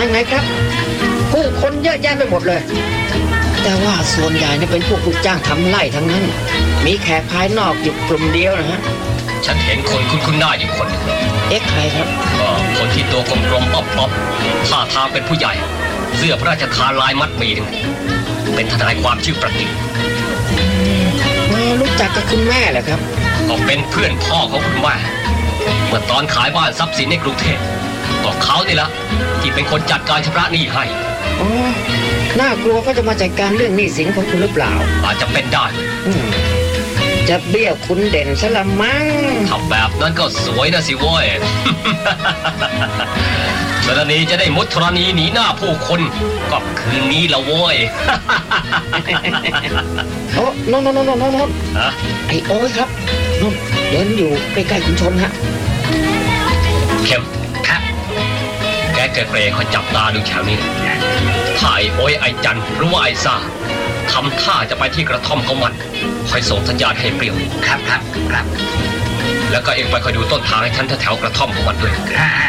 ยังไงครับผู้คนเยอะแยะไปหมดเลยแต่ว่าส่วนใหญ่เนี่ยเป็นพวกลูกจ้างทำไร่ทั้งนั้นมีแขกภายนอกอยู่กลุ่มเดียวนะฮะฉันเห็นคนคุ้นหน้าอยู่คนใครครับคนที่ตัวกลมๆอ๊อบๆท่าทางเป็นผู้ใหญ่เสื้อพระราชทานลายมัดหมี่นึงเป็นทนายความชื่อประติรู้จักกับคุณแม่เหรอครับก็เป็นเพื่อนพ่อของคุณแม่เมื่อตอนขายบ้านทรัพย์สินในกรุงเทพก็เขานี่ละที่เป็นคนจัดการชำระหนี้ให้น่ากลัวเขาจะมาจัดการเรื่องหนี้สินของคุณหรือเปล่าอาจจะเป็นได้จะเบี้ยวคุณเด่นซะละมั้งทำแบบนั้นก็สวยนะสิโว้ยชลนีจะได้มุดธรณีหนีหน้าผู้คนก็คืนนี้ละโว้ยโน่นไอ้โอ้ยครับนู่นเดินอยู่ใกล้ๆคุณชนฮะเข้มครับแกเกรเขาจับตาดูแถวนี้ถ้าไอ้โอ้ยไอ้จันหรือว่าไอ้ซ่าทำท่าจะไปที่กระท่อมของมันคอยส่งสัญญาณให้เปรี้ยวครับแล้วก็เองไปคอยดูต้นทางให้ฉันแถวกระท่อมของมันด้วย